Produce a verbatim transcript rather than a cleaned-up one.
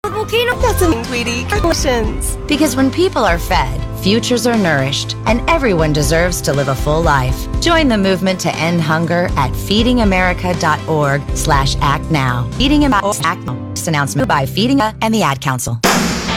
volcano doesn't, sweetie. Congratulations. Because when people are fed, futures are nourished, and everyone deserves to live a full life. Join the movement to end hunger at feedingamerica.org slash act now. Feeding America Act Now. This announcement by Feeding America and the Ad Council.